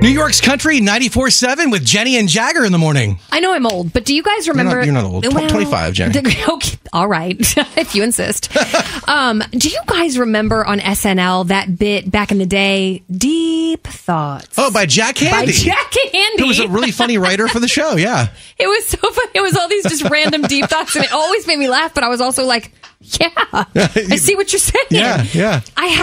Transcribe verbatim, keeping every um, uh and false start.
New York's Country ninety-four seven with Jenny and Jagger in the morning. I know I'm old, but do you guys remember? You're not, you're not old. Well, twenty-five, Jenny. Okay, all right, if you insist. um, do you guys remember on S N L that bit back in the day, Deep Thoughts? Oh, by Jack Handy. By Jack Handy. Who was a really funny writer for the show, yeah. It was so funny. It was all these just random deep thoughts, and it always made me laugh, but I was also like, yeah, I see what you're saying. Yeah, yeah. I